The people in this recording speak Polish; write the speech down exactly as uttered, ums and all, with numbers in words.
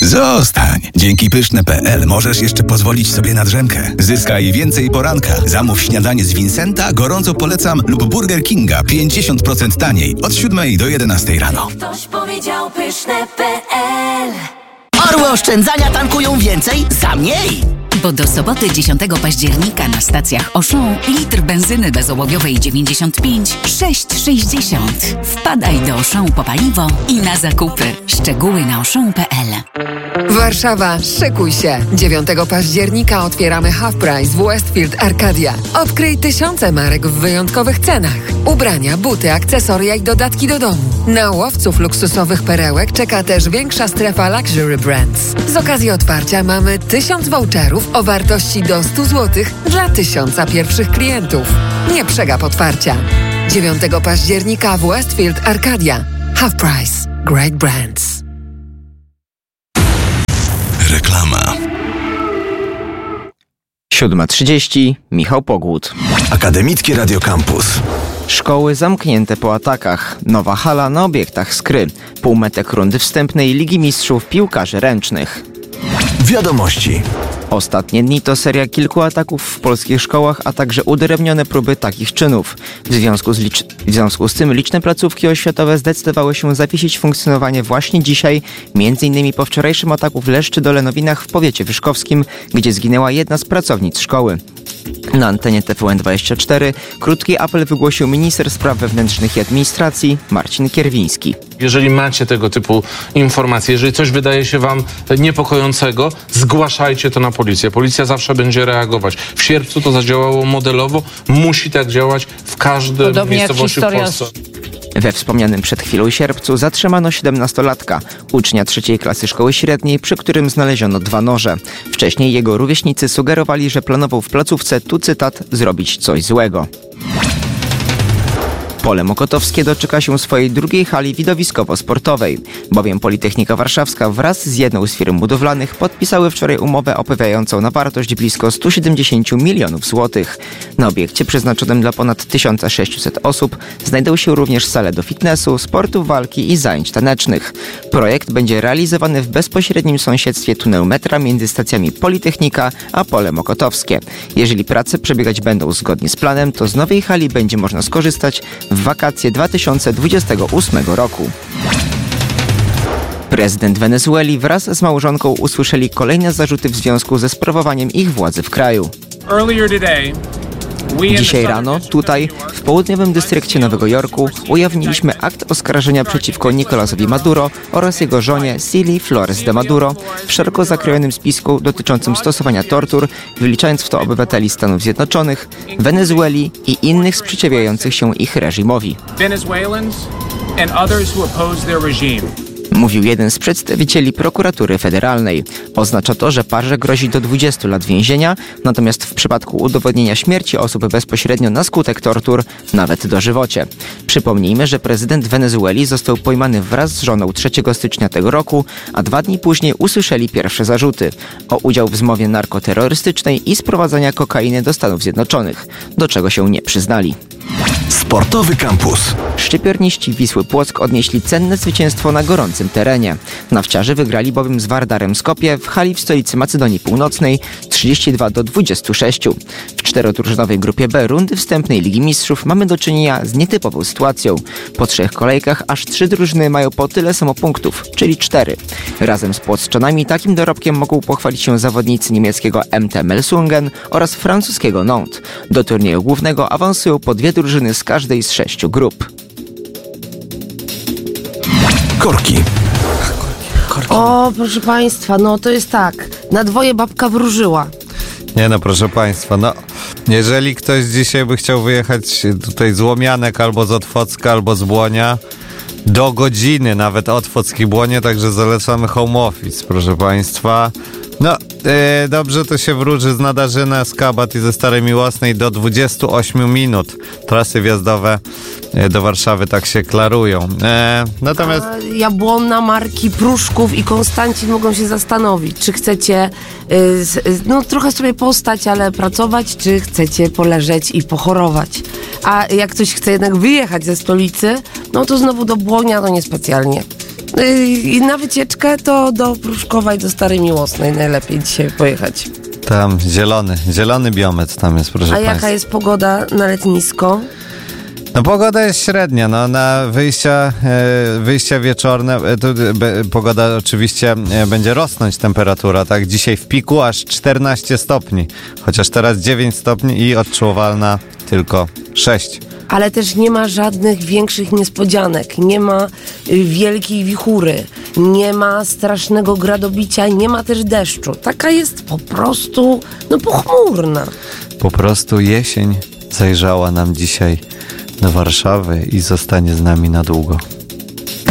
Zostań. Dzięki pyszne kropka pe el możesz jeszcze pozwolić sobie na drzemkę. Zyskaj więcej poranka. Zamów śniadanie z Vincenta, gorąco polecam, lub Burger Kinga pięćdziesiąt procent taniej od siódmej do jedenastej rano. Ktoś powiedział pyszne kropka pe el. Orły oszczędzania tankują więcej za mniej. Bo do soboty dziesiątego października na stacjach Auchan litr benzyny bezołowiowej dziewięćdziesiąt pięć sześć sześćdziesiąt. Wpadaj do Auchan po paliwo i na zakupy. Szczegóły na auchan kropka pe el. Warszawa, szykuj się! dziewiątego października otwieramy Half Price w Westfield Arcadia. Odkryj tysiące marek w wyjątkowych cenach. Ubrania, buty, akcesoria i dodatki do domu. Na łowców luksusowych perełek czeka też większa strefa Luxury Brands. Z okazji otwarcia mamy tysiąc voucherów o wartości do stu złotych dla tysiąca pierwszych klientów. Nie przegap otwarcia. dziewiątego października w Westfield Arcadia. Half Price. Great Brands. Reklama. siódma trzydzieści. Michał Pogłód. Akademickie Radio Campus. Szkoły zamknięte po atakach. Nowa hala na obiektach Skry. Półmetek rundy wstępnej Ligi Mistrzów Piłkarzy Ręcznych. Wiadomości. Ostatnie dni to seria kilku ataków w polskich szkołach, a także udaremnione próby takich czynów. W związku z, licz... w związku z tym liczne placówki oświatowe zdecydowały się zawiesić funkcjonowanie właśnie dzisiaj, między innymi po wczorajszym ataku w Leszczy-Dolenowinach w powiecie wyszkowskim, gdzie zginęła jedna z pracownic szkoły. Na antenie T V N dwadzieścia cztery krótki apel wygłosił minister spraw wewnętrznych i administracji Marcin Kierwiński. Jeżeli macie tego typu informacje, jeżeli coś wydaje się wam niepokojącego, zgłaszajcie to na policję. Policja zawsze będzie reagować. W sierpcu to zadziałało modelowo, musi tak działać w każdej miejscowości w Polsce. We wspomnianym przed chwilą sierpcu zatrzymano siedemnastolatka, ucznia trzeciej klasy szkoły średniej, przy którym znaleziono dwa noże. Wcześniej jego rówieśnicy sugerowali, że planował w placówce, tu cytat, zrobić coś złego. Pole Mokotowskie doczeka się swojej drugiej hali widowiskowo-sportowej, bowiem Politechnika Warszawska wraz z jedną z firm budowlanych podpisały wczoraj umowę opowiadającą na wartość blisko stu siedemdziesięciu milionów złotych. Na obiekcie przeznaczonym dla ponad tysiąc sześćset osób znajdą się również sale do fitnessu, sportów walki i zajęć tanecznych. Projekt będzie realizowany w bezpośrednim sąsiedztwie tunelu metra między stacjami Politechnika a Pole Mokotowskie. Jeżeli prace przebiegać będą zgodnie z planem, to z nowej hali będzie można skorzystać w wakacje dwa tysiące dwudziestego ósmego roku. Prezydent Wenezueli wraz z małżonką usłyszeli kolejne zarzuty w związku ze sprawowaniem ich władzy w kraju. Dzisiaj rano, tutaj, w południowym dystrykcie Nowego Jorku, ujawniliśmy akt oskarżenia przeciwko Nicolasowi Maduro oraz jego żonie Cili Flores de Maduro w szeroko zakrojonym spisku dotyczącym stosowania tortur, wyliczając w to obywateli Stanów Zjednoczonych, Wenezueli i innych sprzeciwiających się ich reżimowi. Mówił jeden z przedstawicieli prokuratury federalnej. Oznacza to, że parze grozi do dwudziestu lat więzienia, natomiast w przypadku udowodnienia śmierci osób bezpośrednio na skutek tortur nawet dożywocie. Przypomnijmy, że prezydent Wenezueli został pojmany wraz z żoną trzeciego stycznia tego roku, a dwa dni później usłyszeli pierwsze zarzuty o udział w zmowie narkoterrorystycznej i sprowadzania kokainy do Stanów Zjednoczonych, do czego się nie przyznali. Sportowy Campus. Szczypiorniści Wisły Płock odnieśli cenne zwycięstwo na gorącym terenie. Nawciarze wygrali bowiem z Wardarem Skopje w hali w stolicy Macedonii Północnej trzydzieści dwa do dwudziestu sześciu. W czterodrużynowej grupie B rundy wstępnej Ligi Mistrzów mamy do czynienia z nietypową sytuacją. Po trzech kolejkach aż trzy drużyny mają po tyle samo punktów, czyli cztery. Razem z płockczanami takim dorobkiem mogą pochwalić się zawodnicy niemieckiego M T Melsungen oraz francuskiego Nantes. Do turnieju głównego awansują po dwie drużyny z każdej z sześciu grup. Korki. O, proszę Państwa, no to jest tak. Na dwoje babka wróżyła. Nie no, proszę Państwa, no jeżeli ktoś dzisiaj by chciał wyjechać tutaj z Łomianek albo z Otwocka, albo z Błonia, do godziny nawet Otwock i Błonie, także zalecamy home office, proszę Państwa. No, e, dobrze to się wróży z Nadarzyna, z Kabat i ze Starej Miłosnej do dwudziestu ośmiu minut. Trasy wjazdowe e, do Warszawy tak się klarują. E, natomiast... A Jabłonna, Marki, Pruszków i Konstancin mogą się zastanowić, czy chcecie y, z, no, trochę sobie postać, ale pracować, czy chcecie poleżeć i pochorować. A jak ktoś chce jednak wyjechać ze stolicy, no to znowu do Błonia, no niespecjalnie. Yy, na wycieczkę to do Pruszkowa i do Starej Miłosnej najlepiej dzisiaj pojechać. Tam zielony, zielony biometr tam jest, proszę A państwa. jaka jest pogoda na letnisko? No pogoda jest średnia, no na wyjścia, e, wyjścia wieczorne, e, tu, be, pogoda oczywiście e, będzie rosnąć temperatura, tak? Dzisiaj w piku aż czternaście stopni, chociaż teraz dziewięć stopni i odczuwalna tylko sześć. Ale też nie ma żadnych większych niespodzianek, nie ma y, wielkiej wichury, nie ma strasznego gradobicia, nie ma też deszczu. Taka jest po prostu, no pochmurna. Po prostu jesień zajrzała nam dzisiaj do Warszawy i zostanie z nami na długo.